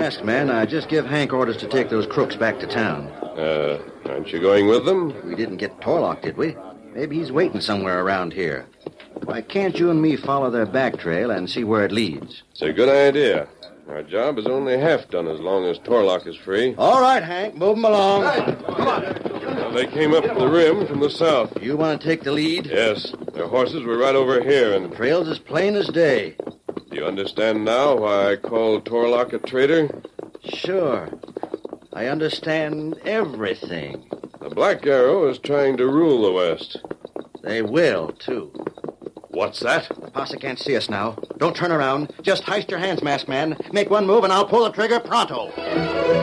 Masked man, just give Hank orders to take those crooks back to town. Aren't you going with them? We didn't get Torlock, did we? Maybe he's waiting somewhere around here. Why can't you and me follow their back trail and see where it leads? It's a good idea. Our job is only half done as long as Torlock is free. All right, Hank, move them along. Hey, come on. They came up the rim from the south. You want to take the lead? Yes. Their horses were right over here, and... The trail's as plain as day. Do you understand now why I called Torlock a traitor? Sure. I understand everything. The Black Arrow is trying to rule the West. They will, too. What's that? The posse can't see us now. Don't turn around. Just heist your hands, Masked Man. Make one move, and I'll pull the trigger pronto.